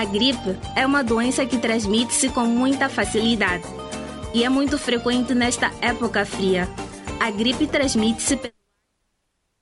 A gripe é uma doença que transmite-se com muita facilidade e é muito frequente nesta época fria. A gripe transmite-se